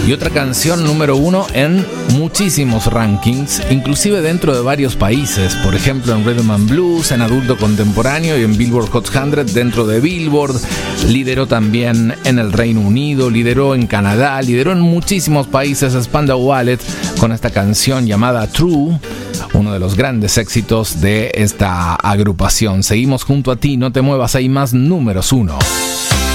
y otra canción número 1 en muchísimos rankings, inclusive dentro de varios países, por ejemplo en Rhythm and Blues, en adulto contemporáneo y en Billboard Hot 100 dentro de Billboard. Lideró también en el Reino Unido, lideró en Canadá, lideró en muchísimos países Spandau Ballet con esta canción llamada True, uno de los grandes éxitos de esta agrupación. Seguimos junto a ti, no te muevas, hay más números 1.